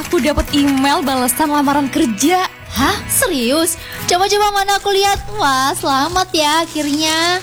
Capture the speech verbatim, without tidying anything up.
aku dapat email balasan lamaran kerja. Hah? Serius? Coba-coba mana aku lihat. Wah, selamat ya akhirnya.